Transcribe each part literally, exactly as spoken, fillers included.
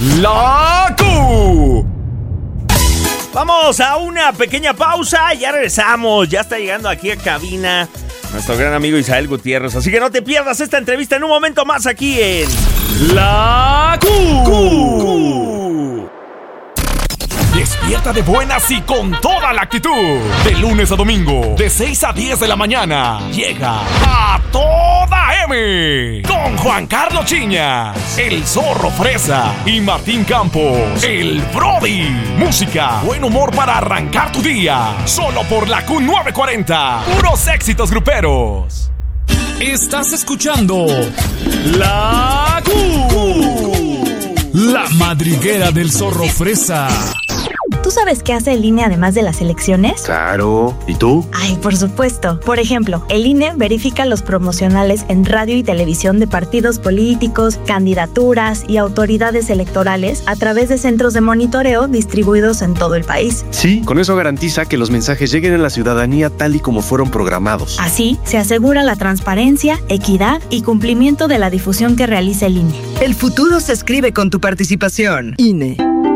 La Q. Vamos a una pequeña pausa, ya regresamos, ya está llegando aquí a cabina nuestro gran amigo Isael Gutiérrez, así que no te pierdas esta entrevista en un momento más aquí en La Q. Q. Despierta de buenas y con toda la actitud. De lunes a domingo, de seis a diez de la mañana, llega A Toda M con Juan Carlos Chiñas, el Zorro Fresa y Martín Campos, el Brody. Música, buen humor para arrancar tu día. Solo por la Q novecientos cuarenta. Puros éxitos gruperos. Estás escuchando La Q. La madriguera del Zorro Fresa. ¿Tú sabes qué hace el I N E además de las elecciones? Claro. ¿Y tú? Ay, por supuesto. Por ejemplo, el I N E verifica los promocionales en radio y televisión de partidos políticos, candidaturas y autoridades electorales a través de centros de monitoreo distribuidos en todo el país. Sí, con eso garantiza que los mensajes lleguen a la ciudadanía tal y como fueron programados. Así, se asegura la transparencia, equidad y cumplimiento de la difusión que realiza el I N E. El futuro se escribe con tu participación. I N E.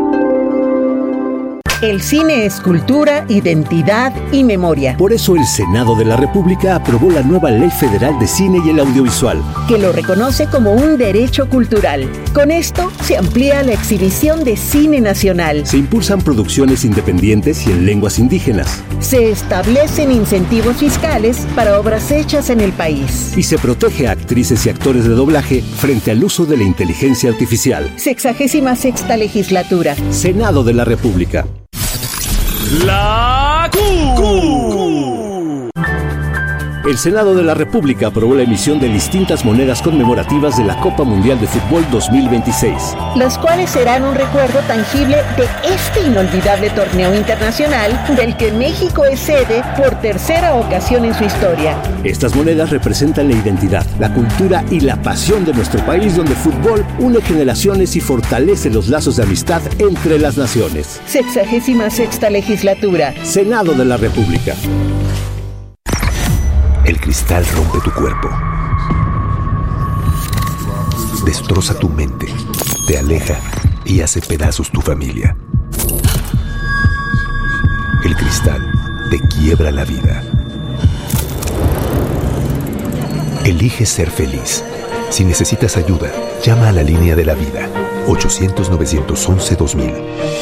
El cine es cultura, identidad y memoria. Por eso el Senado de la República aprobó la nueva Ley Federal de Cine y el Audiovisual, que lo reconoce como un derecho cultural. Con esto se amplía la exhibición de cine nacional. Se impulsan producciones independientes y en lenguas indígenas. Se establecen incentivos fiscales para obras hechas en el país. Y se protege a actrices y actores de doblaje frente al uso de la inteligencia artificial. Sexagésima sexta legislatura. Senado de la República. La Q. El Senado de la República aprobó la emisión de distintas monedas conmemorativas de la Copa Mundial de Fútbol dos mil veintiséis. Las cuales serán un recuerdo tangible de este inolvidable torneo internacional del que México es sede por tercera ocasión en su historia. Estas monedas representan la identidad, la cultura y la pasión de nuestro país, donde el fútbol une generaciones y fortalece los lazos de amistad entre las naciones. Sexagésima sexta legislatura. Senado de la República. El cristal rompe tu cuerpo, destroza tu mente, te aleja y hace pedazos tu familia. El cristal te quiebra la vida. Elige ser feliz. Si necesitas ayuda, llama a la línea de la vida, ochocientos, novecientos once, dos mil.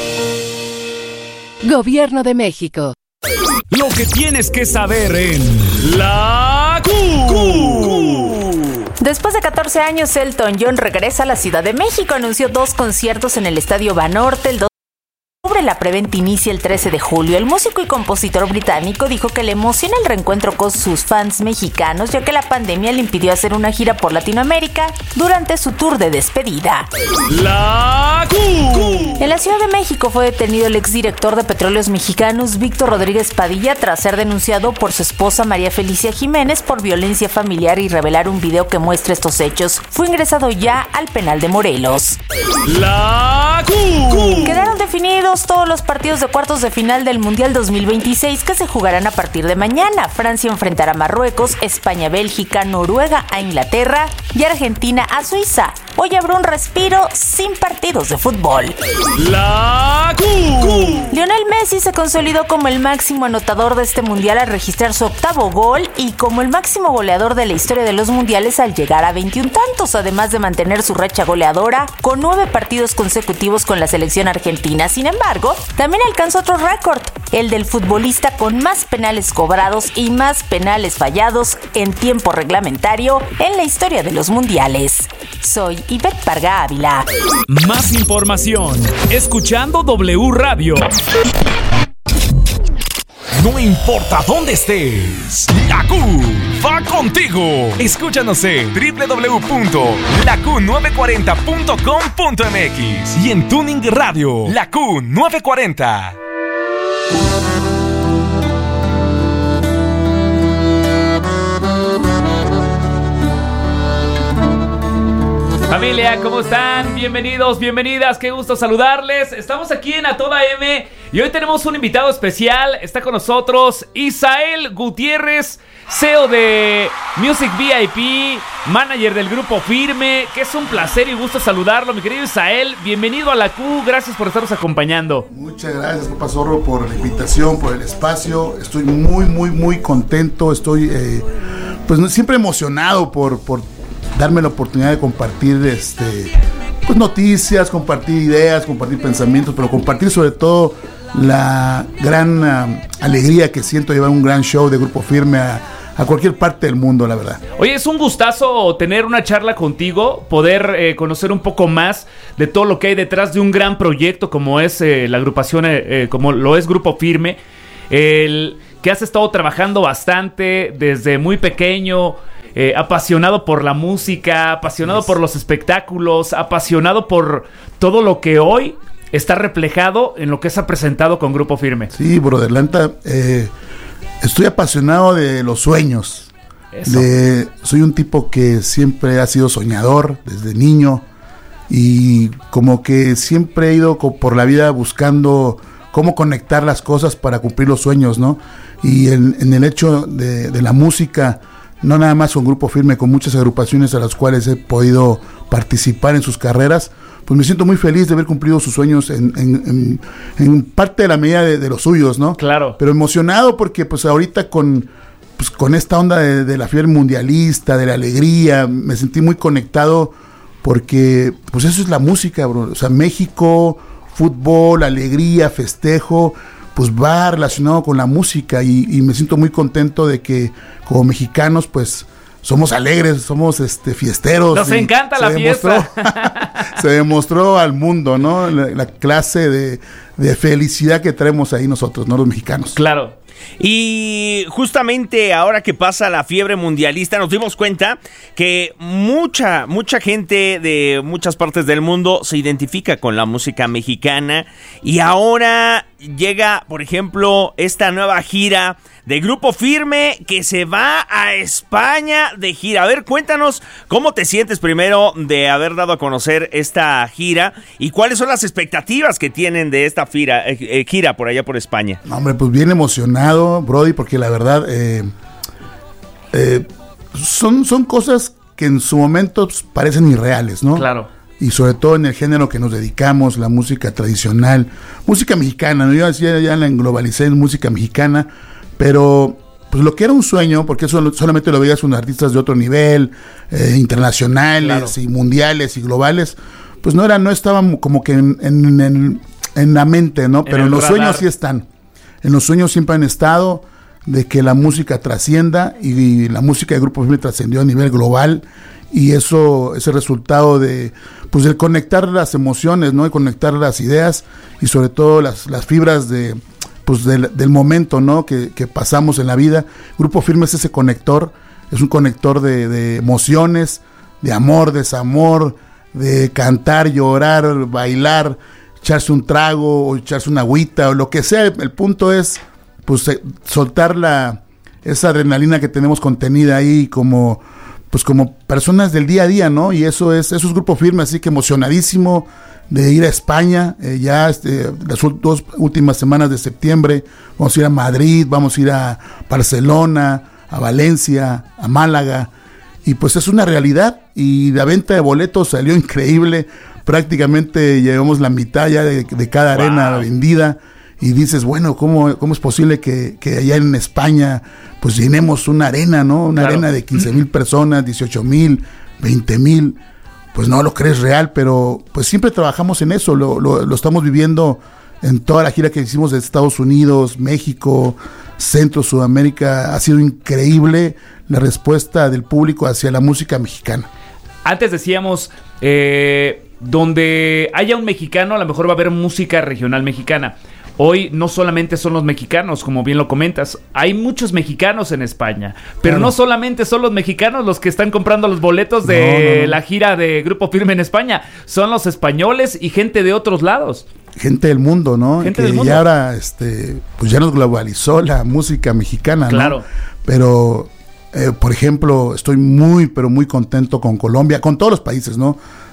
Gobierno de México. Lo que tienes que saber en La Q. Después de catorce años, Elton John regresa a la Ciudad de México. Anunció dos conciertos en el Estadio Banorte el dos de octubre. La preventa inicia el trece de julio. El músico y compositor británico dijo que le emociona el reencuentro con sus fans mexicanos, ya que la pandemia le impidió hacer una gira por Latinoamérica durante su tour de despedida. La Q. En la Ciudad de México fue detenido el exdirector de Petróleos Mexicanos, Víctor Rodríguez Padilla, tras ser denunciado por su esposa María Felicia Jiménez por violencia familiar y revelar un video que muestra estos hechos. Fue ingresado ya al penal de Morelos. La Q. Quedaron definidos todos los partidos de cuartos de final del Mundial dos mil veintiséis que se jugarán a partir de mañana. Francia enfrentará a Marruecos, España a Bélgica, Noruega a Inglaterra y Argentina a Suiza. Hoy habrá un respiro sin partidos de fútbol. La Q. Lionel Messi se consolidó como el máximo anotador de este mundial al registrar su octavo gol y como el máximo goleador de la historia de los mundiales al llegar a veintiún tantos, además de mantener su racha goleadora con nueve partidos consecutivos con la selección argentina. Sin embargo, también alcanzó otro récord, el del futbolista con más penales cobrados y más penales fallados en tiempo reglamentario en la historia de los mundiales. Soy Ivette Parga Ávila. Más información escuchando W Radio. No importa dónde estés, la Q va contigo. Escúchanos en doble u doble u doble u punto la q novecientos cuarenta punto com punto m x y en Tuning Radio, la Q novecientos cuarenta. Familia, ¿cómo están? Bienvenidos, bienvenidas, qué gusto saludarles. Estamos aquí en A Toda M y hoy tenemos un invitado especial. Está con nosotros Isael Gutiérrez, C E O de Music V I P, manager del Grupo Firme, que es un placer y gusto saludarlo. Mi querido Isael, bienvenido a la Q, gracias por estarnos acompañando. Muchas gracias, Papá Zorro, por la invitación, por el espacio. Estoy muy, muy, muy contento. Estoy eh, pues siempre emocionado por, por darme la oportunidad de compartir este, pues, noticias, compartir ideas, compartir pensamientos, pero compartir sobre todo la gran uh, alegría que siento llevar un gran show de Grupo Firme a, a cualquier parte del mundo, la verdad. Oye, es un gustazo tener una charla contigo, poder eh, conocer un poco más de todo lo que hay detrás de un gran proyecto como es eh, la agrupación, eh, eh, como lo es Grupo Firme, el que has estado trabajando bastante desde muy pequeño, eh, apasionado por la música, apasionado yes. por los espectáculos, apasionado por todo lo que hoy está reflejado en lo que se ha presentado con Grupo Firme. Sí, brother Lanta, eh, estoy apasionado de los sueños. De, soy un tipo que siempre ha sido soñador desde niño y como que siempre he ido por la vida buscando cómo conectar las cosas para cumplir los sueños, ¿no? Y en, en el hecho de, de la música, no nada más con Grupo Firme, con muchas agrupaciones a las cuales he podido participar en sus carreras, pues me siento muy feliz de haber cumplido sus sueños en, en, en, en parte de la medida de, de los suyos, ¿no? Claro. Pero emocionado porque pues ahorita con, pues, con esta onda de, de la fiebre mundialista, de la alegría, me sentí muy conectado porque pues eso es la música, bro. O sea, México, fútbol, alegría, festejo, pues va relacionado con la música y, y me siento muy contento de que como mexicanos pues somos alegres, somos este fiesteros. Nos encanta la fiesta. Se demostró al mundo, ¿no? La, la clase de, de felicidad que traemos ahí nosotros, ¿no? Los mexicanos. Claro. Y justamente ahora que pasa la fiebre mundialista nos dimos cuenta que mucha, mucha gente de muchas partes del mundo se identifica con la música mexicana y ahora llega, por ejemplo, esta nueva gira de Grupo Firme que se va a España de gira. A ver, cuéntanos cómo te sientes primero de haber dado a conocer esta gira y cuáles son las expectativas que tienen de esta gira, eh, gira por allá por España. No, hombre, pues bien emocionado, Brody, porque la verdad eh, eh, son, son cosas que en su momento pues, parecen irreales, ¿no? Claro. Y sobre todo en el género que nos dedicamos, la música tradicional, música mexicana, ¿no? Yo decía, ya la englobalicé en música mexicana, pero pues lo que era un sueño, porque eso solamente lo veías con artistas de otro nivel, eh, internacionales, claro, y mundiales y globales, pues no era, no estaban como que en, en, en, en la mente, ¿no? Pero en, en los radar. Sueños sí están. En los sueños siempre han estado de que la música trascienda y, y la música de Grupo Firme trascendió a nivel global y eso es el resultado de pues de conectar las emociones, ¿no? De conectar las ideas y sobre todo las, las fibras de pues del, del momento, ¿no? Que, que pasamos en la vida. Grupo Firme es ese conector, es un conector de, de emociones, de amor, desamor, de cantar, llorar, bailar, echarse un trago o echarse una agüita o lo que sea. El punto es pues soltar la esa adrenalina que tenemos contenida ahí como pues como personas del día a día, ¿no? Y eso es eso es Grupo Firme, así que emocionadísimo de ir a España, eh, ya este, las dos últimas semanas de septiembre vamos a ir a Madrid, vamos a ir a Barcelona, a Valencia, a Málaga, y pues es una realidad, y la venta de boletos salió increíble, prácticamente llevamos la mitad ya de, de cada wow. arena vendida, y dices, bueno, ¿cómo, cómo es posible que, que allá en España pues llenemos una arena, ¿no? Una claro. arena de quince mil personas, dieciocho mil, veinte mil, pues no lo crees real, pero pues siempre trabajamos en eso, lo, lo, lo estamos viviendo en toda la gira que hicimos de Estados Unidos, México, Centro, Sudamérica. Ha sido increíble la respuesta del público hacia la música mexicana. Antes decíamos, eh, donde haya un mexicano, a lo mejor va a haber música regional mexicana. Hoy no solamente son los mexicanos, como bien lo comentas, hay muchos mexicanos en España, pero claro. no solamente son los mexicanos los que están comprando los boletos de no, no. la gira de Grupo Firme en España, son los españoles y gente de otros lados. Gente del mundo, ¿no? Gente que del mundo. Ya ahora, este, pues ya nos globalizó la música mexicana, claro. ¿no? Pero, eh, por ejemplo, estoy muy, pero muy contento con Colombia, con todos los países, ¿no?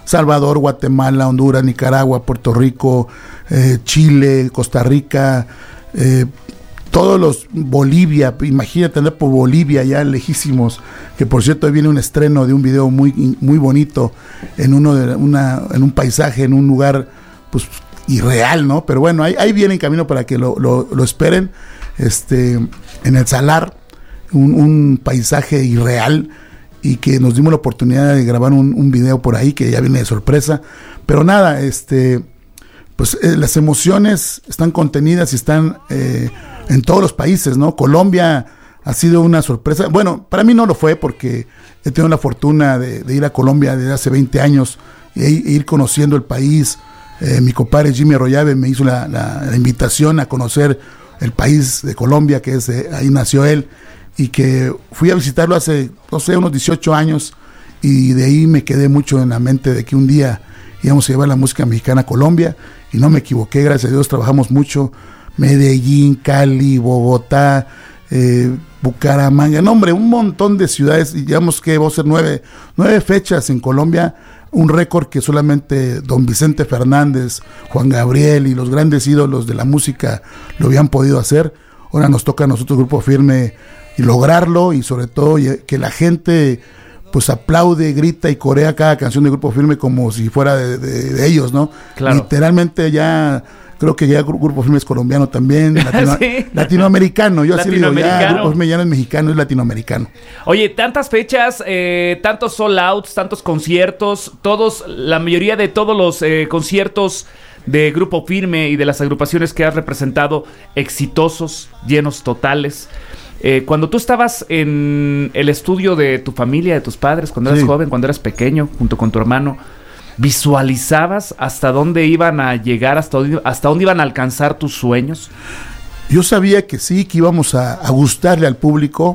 Salvador, Guatemala, Honduras, Nicaragua, Puerto Rico, eh, Chile, Costa Rica, eh, todos los, Bolivia, imagínate andar por Bolivia ya lejísimos, que por cierto hoy viene un estreno de un video muy, muy bonito en uno de una, en un paisaje, en un lugar pues irreal, ¿no? Pero bueno, ahí, ahí viene en camino para que lo, lo, lo esperen, este, en el Salar, un, un paisaje irreal, y que nos dimos la oportunidad de grabar un, un video por ahí que ya viene de sorpresa, pero nada, este, pues eh, las emociones están contenidas y están eh, en todos los países, ¿no? Colombia ha sido una sorpresa, bueno, para mí no lo fue porque he tenido la fortuna de, de ir a Colombia desde hace veinte años e, e ir conociendo el país. Eh, mi compadre Jimmy Arroyave me hizo la, la, la invitación a conocer el país de Colombia, que es eh, ahí nació él, y que fui a visitarlo hace, no sé, unos dieciocho años, y de ahí me quedé mucho en la mente de que un día íbamos a llevar la música mexicana a Colombia, y no me equivoqué, gracias a Dios, trabajamos mucho, Medellín, Cali, Bogotá, eh, Bucaramanga, no hombre, un montón de ciudades, y digamos que va a ser nueve, nueve fechas en Colombia, un récord que solamente don Vicente Fernández, Juan Gabriel y los grandes ídolos de la música lo habían podido hacer. Ahora nos toca a nosotros, Grupo Firme, y lograrlo, y sobre todo que la gente pues aplaude, grita y corea cada canción de Grupo Firme como si fuera de, de, de ellos, ¿no? Claro. Literalmente ya, creo que ya Grupo Firme es colombiano también, latino, sí. latinoamericano, yo así digo, ya Grupo Firme ya no es mexicano, es latinoamericano. Oye, tantas fechas, eh, tantos sold outs, tantos conciertos, todos, la mayoría de todos los eh, conciertos de Grupo Firme y de las agrupaciones que has representado, exitosos, llenos totales. Eh, cuando tú estabas en el estudio de tu familia, de tus padres, cuando eras sí. joven, cuando eras pequeño, junto con tu hermano, ¿visualizabas hasta dónde iban a llegar, hasta dónde, hasta dónde iban a alcanzar tus sueños? Yo sabía que sí, que íbamos a, a gustarle al público.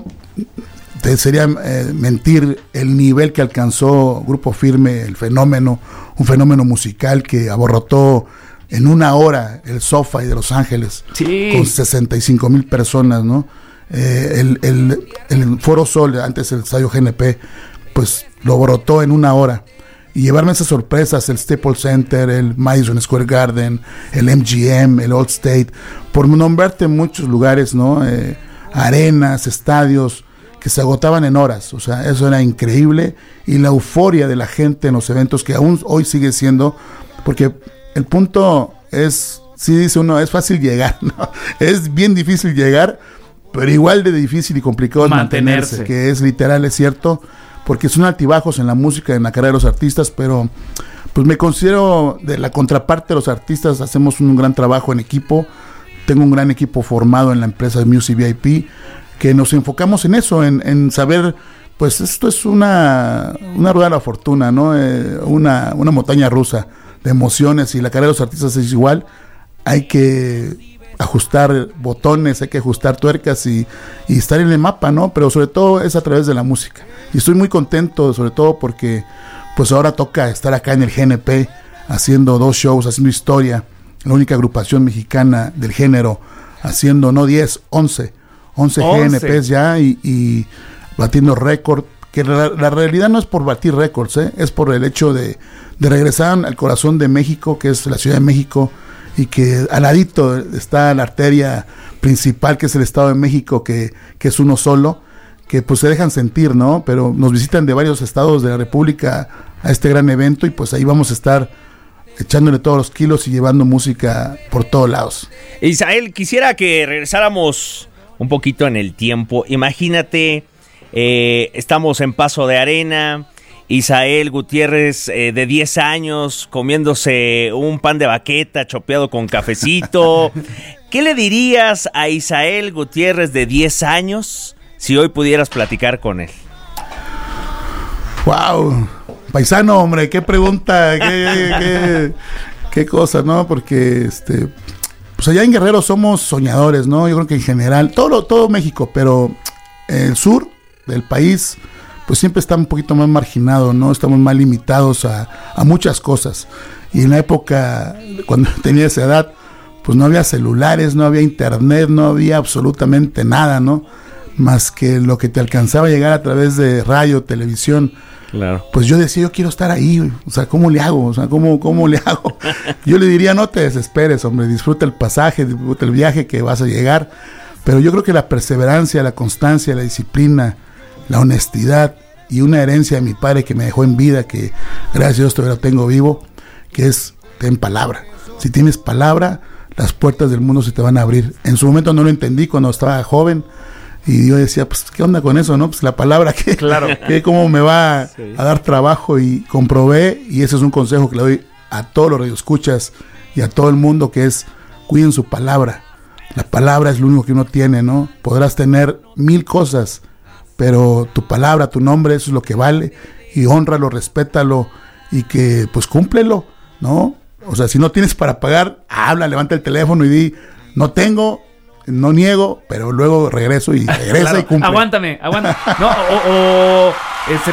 Te sería eh, mentir el nivel que alcanzó Grupo Firme, el fenómeno, un fenómeno musical que abarrotó en una hora el SoFi de Los Ángeles, sí. con sesenta y cinco mil personas, ¿no? Eh, el, el, el Foro Sol, antes el estadio G N P, pues lo brotó en una hora, y llevarme esas sorpresas, el Staples Center, el Madison Square Garden, el M G M, el All State, por nombrarte muchos lugares, ¿no? Eh, arenas, estadios que se agotaban en horas, o sea, eso era increíble, y la euforia de la gente en los eventos, que aún hoy sigue siendo, porque el punto es, sí dice uno, es fácil llegar, ¿no? Es bien difícil llegar, pero igual de difícil y complicado es mantenerse, mantenerse, que es literal, es cierto, porque son altibajos en la música, en la carrera de los artistas, pero pues me considero de la contraparte de los artistas, hacemos un gran trabajo en equipo, tengo un gran equipo formado en la empresa de Music V I P, que nos enfocamos en eso, en, en saber, pues esto es una, una rueda de la fortuna, ¿no? Eh, una, una montaña rusa de emociones, y la carrera de los artistas es igual, hay que ajustar botones, hay que ajustar tuercas y, y estar en el mapa, ¿no? Pero sobre todo es a través de la música. Y estoy muy contento, sobre todo porque pues ahora toca estar acá en el G N P haciendo dos shows, haciendo historia, la única agrupación mexicana del género, haciendo no diez, once, once G N Ps ya, y, y batiendo récord, que la, la realidad no es por batir récords, ¿eh? Es por el hecho de, de regresar al corazón de México, que es la Ciudad de México, y que al ladito está la arteria principal, que es el Estado de México, que, que es uno solo, que pues se dejan sentir, ¿no? Pero nos visitan de varios estados de la República a este gran evento, y pues ahí vamos a estar echándole todos los kilos y llevando música por todos lados. Isael, quisiera que regresáramos un poquito en el tiempo. Imagínate, eh, estamos en Paso de Arena, Isael Gutiérrez eh, de diez años comiéndose un pan de baqueta chopeado con cafecito. ¿Qué le dirías a Isael Gutiérrez de diez años si hoy pudieras platicar con él? Wow, paisano, hombre, qué pregunta, qué, qué, qué cosa, ¿no? Porque este, pues allá en Guerrero somos soñadores, ¿no? Yo creo que en general, todo, todo México, pero el sur del país pues siempre está un poquito más marginado, ¿no? Estamos más limitados a, a muchas cosas. Y en la época, cuando tenía esa edad, pues no había celulares, no había internet, no había absolutamente nada, ¿no? Más que lo que te alcanzaba a llegar a través de radio, televisión. Claro. Pues yo decía, yo quiero estar ahí, güey. O sea, ¿cómo le hago? O sea, ¿cómo, cómo le hago? Yo le diría, no te desesperes, hombre, disfruta el pasaje, disfruta el viaje que vas a llegar. Pero yo creo que la perseverancia, la constancia, la disciplina, la honestidad y una herencia de mi padre que me dejó en vida, que gracias a Dios todavía lo tengo vivo, que es, ten palabra. Si tienes palabra, las puertas del mundo se te van a abrir. En su momento no lo entendí cuando estaba joven, y yo decía, pues, ¿qué onda con eso, no? Pues la palabra, que, claro. que cómo me va sí. a dar trabajo, y comprobé, y ese es un consejo que le doy a todos los radioescuchas y a todo el mundo, que es, cuiden su palabra. La palabra es lo único que uno tiene, ¿no? Podrás tener mil cosas, pero tu palabra, tu nombre, eso es lo que vale, y hónralo, respétalo, y que, pues, cúmplelo, ¿no? O sea, si no tienes para pagar, habla, levanta el teléfono y di, no tengo, no niego, pero luego regreso y regresa claro. y cumple. Aguántame, aguántame. No, o, o eh,